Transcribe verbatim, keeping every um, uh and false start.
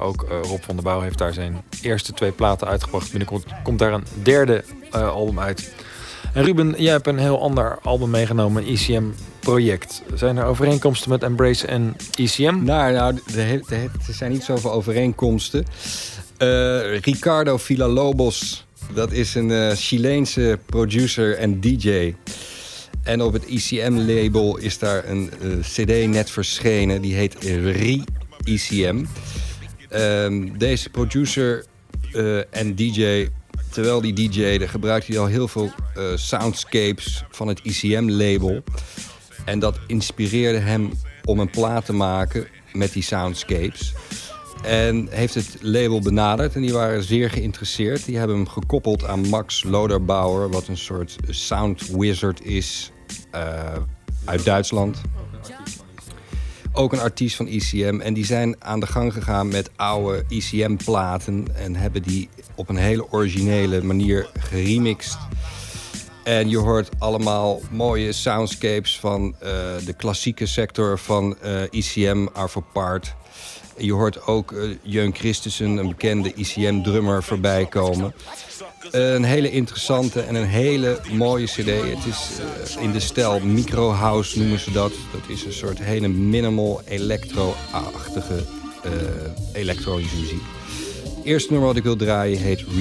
ook uh, Rob van der Bouw heeft daar zijn eerste twee platen uitgebracht. Binnenkort komt daar een derde uh, album uit. En Ruben, jij hebt een heel ander album meegenomen, een E C M-project. Zijn er overeenkomsten met Embrace en E C M? Nou, nou er zijn niet zoveel overeenkomsten. Uh, Ricardo Villalobos, dat is een uh, Chileense producer en D J. En op het E C M-label is daar een uh, cd net verschenen. Die heet Re-E C M. Uh, deze producer uh, en D J, terwijl die D J'de, gebruikt hij al heel veel uh, soundscapes van het E C M-label. En dat inspireerde hem om een plaat te maken met die soundscapes. En heeft het label benaderd en die waren zeer geïnteresseerd. Die hebben hem gekoppeld aan Max Loderbauer, wat een soort sound wizard is uh, uit Duitsland. Ook een artiest van E C M. En die zijn aan de gang gegaan met oude E C M-platen en hebben die op een hele originele manier geremixed. En je hoort allemaal mooie soundscapes van uh, de klassieke sector van uh, E C M, Arvo Pärt. Je hoort ook uh, Jeun Christensen, een bekende E C M-drummer, voorbij komen. Uh, een hele interessante en een hele mooie cd. Het is uh, in de stijl micro-house noemen ze dat. Dat is een soort hele minimal electro-achtige uh, elektronische muziek. Het eerste nummer wat ik wil draaien heet